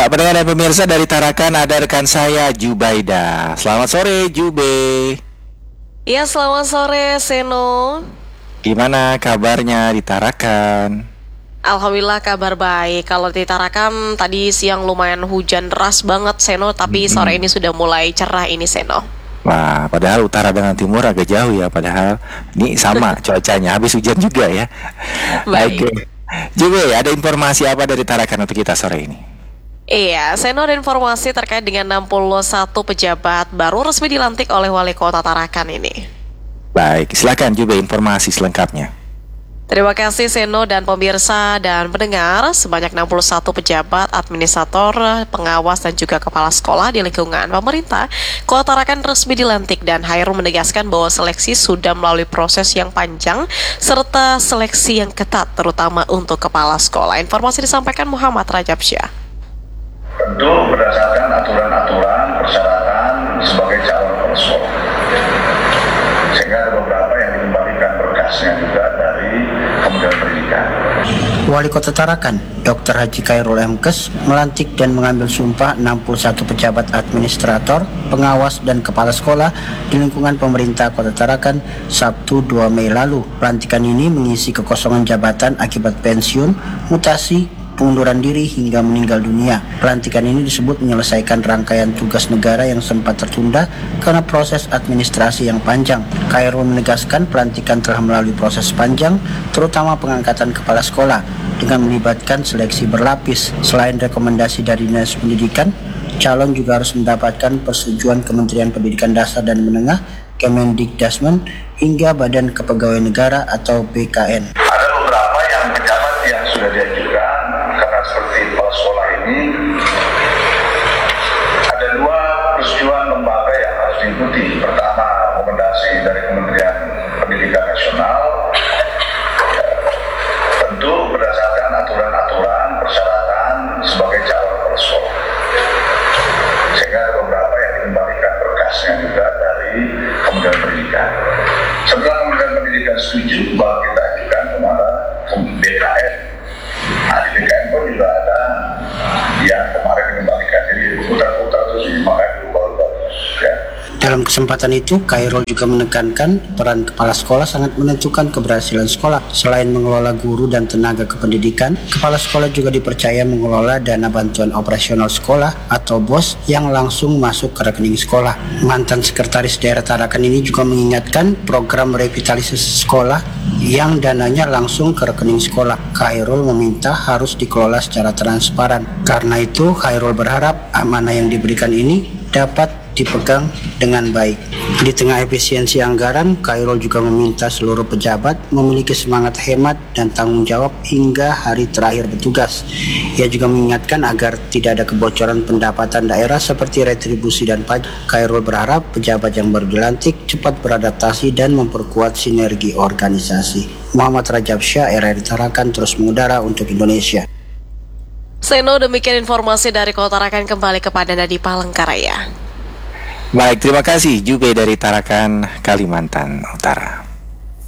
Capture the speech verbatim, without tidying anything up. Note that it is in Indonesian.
Ya, pendengar dan pemirsa dari Tarakan ada rekan saya Jubaida. Selamat sore Jube. Ya, selamat sore Seno. Gimana kabarnya di Tarakan? Alhamdulillah kabar baik. Kalau di Tarakan tadi siang lumayan hujan deras banget Seno, tapi Mm-mm. sore ini sudah mulai cerah ini Seno. Wah, padahal utara dengan timur agak jauh ya. Padahal ini sama cuacanya, habis hujan juga ya. Baik. Oke. Jube, ada informasi apa dari Tarakan untuk kita sore ini? Iya, Seno ada informasi terkait dengan enam puluh satu pejabat baru resmi dilantik oleh Wali Kota Tarakan ini. Baik, silakan Jube informasi selengkapnya. Terima kasih Seno dan pemirsa dan pendengar. Sebanyak enam puluh satu pejabat, administrator, pengawas dan juga kepala sekolah di lingkungan pemerintah Kota Tarakan resmi dilantik, dan Hairul menegaskan bahwa seleksi sudah melalui proses yang panjang serta seleksi yang ketat terutama untuk kepala sekolah. Informasi disampaikan Muhammad Rajab Syah. Tentu berdasarkan aturan-aturan persyaratan sebagai calon kepala sekolah. Sehingga ada beberapa yang dikembalikan berkasnya juga dari Kementerian Pendidikan. Wali Kota Tarakan, Doktor Haji Khairul Emkes, melantik dan mengambil sumpah enam puluh satu pejabat administrator, pengawas, dan kepala sekolah di lingkungan pemerintah Kota Tarakan Sabtu dua Mei lalu. Pelantikan ini mengisi kekosongan jabatan akibat pensiun, mutasi, pengunduran diri hingga meninggal dunia. Pelantikan ini disebut menyelesaikan rangkaian tugas negara yang sempat tertunda karena proses administrasi yang panjang. Khairul menegaskan pelantikan telah melalui proses panjang, terutama pengangkatan kepala sekolah dengan melibatkan seleksi berlapis. Selain rekomendasi dari Dinas Pendidikan, calon juga harus mendapatkan persetujuan Kementerian Pendidikan Dasar dan Menengah, Kemendikdasmen, hingga Badan Kepegawaian Negara atau B K N. Ada beberapa yang pejabat yang sudah diajukan karena seperti kepala sekolah ini ada dua persetujuan lembaga yang harus diikuti. Pertama, rekomendasi dari Kementerian Pendidikan Nasional, tentu berdasarkan aturan-aturan persyaratan sebagai calon kepala sekolah. Sehingga ada beberapa yang dikembalikan berkasnya juga dari Kementerian Pendidikan. Setelah Kementerian Pendidikan setuju, bahwa kita ajukan kepada B K N. Nah, di B K N pun juga ada yang kemarin dikembalikan. Jadi putar-putar terus ini, makanya berubah-ubah. Ya. Dalam kesempatan itu, Khairul juga menekankan peran kepala sekolah sangat menentukan keberhasilan sekolah. Selain mengelola guru dan tenaga kependidikan, kepala sekolah juga dipercaya mengelola dana bantuan operasional sekolah atau B O S yang langsung masuk ke rekening sekolah. Mantan Sekretaris Daerah Tarakan ini juga mengingatkan program revitalisasi sekolah yang dananya langsung ke rekening sekolah. Khairul meminta harus dikelola secara transparan. Karena itu, Khairul berharap amanah yang diberikan ini dapat dipegang dengan baik. Di tengah efisiensi anggaran, Khairul juga meminta seluruh pejabat memiliki semangat hemat dan tanggung jawab hingga hari terakhir bertugas. Ia juga mengingatkan agar tidak ada kebocoran pendapatan daerah seperti retribusi dan pajak. Khairul berharap pejabat yang baru dilantik cepat beradaptasi dan memperkuat sinergi organisasi. Muhammad Rajab Syah, R R I Tarakan, terus mengudara untuk Indonesia. Seno, demikian informasi dari Kota Tarakan, kembali kepada Nadi Palangkaraya. Baik, terima kasih Jube dari Tarakan, Kalimantan Utara.